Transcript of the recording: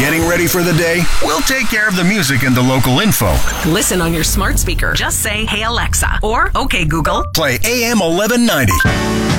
Getting ready for the day? We'll take care of the music and the local info. Listen on your smart speaker. Just say, "Hey Alexa," or "Okay Google." Play AM 1190.